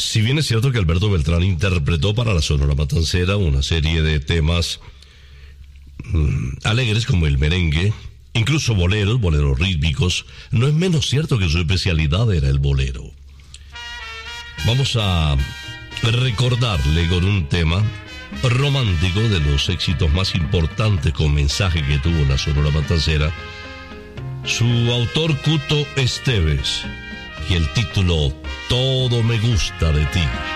Si bien es cierto que Alberto Beltrán interpretó para la Sonora Matancera una serie de temas alegres como el merengue, incluso boleros rítmicos, no es menos cierto que su especialidad era el bolero. Vamos a recordarle con un tema romántico de los éxitos más importantes con mensaje que tuvo la Sonora Matancera, su autor Cuto Esteves, y el título Todo me gusta de ti.